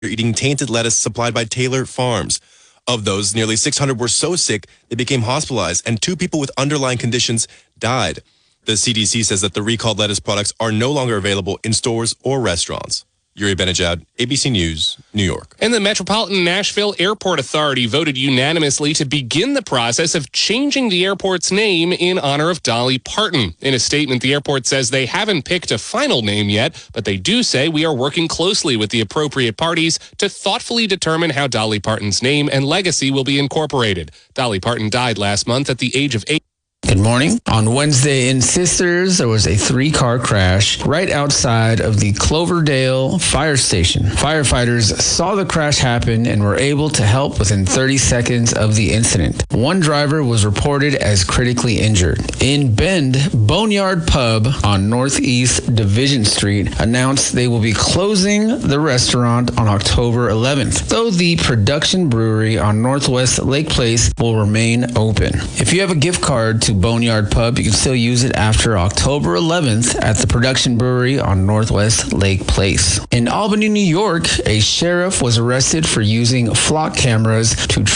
eating tainted lettuce supplied by Taylor Farms. Of those, nearly 600 were so sick they became hospitalized, and 2 people with underlying conditions died. The CDC says that the recalled lettuce products are no longer available in stores or restaurants. Yuri Benajad, ABC News, New York. And the Metropolitan Nashville Airport Authority voted unanimously to begin the process of changing the airport's name in honor of Dolly Parton. In a statement, the airport says they haven't picked a final name yet, but they do say we are working closely with the appropriate parties to thoughtfully determine how Dolly Parton's name and legacy will be incorporated. Dolly Parton died last month at the age of 8. Good morning. On Wednesday in Sisters, there was a 3-car crash right outside of the Cloverdale fire station. Firefighters saw the crash happen and were able to help within 30 seconds of the incident. One driver was reported as critically injured. In Bend, Boneyard Pub on Northeast Division Street announced they will be closing the restaurant on October 11th, though the Production Brewery on Northwest Lake Place will remain open. If you have a gift card to Boneyard Pub, you can still use it after October 11th at the Production Brewery on Northwest Lake Place. In Albany, New York, a sheriff was arrested for using flock cameras to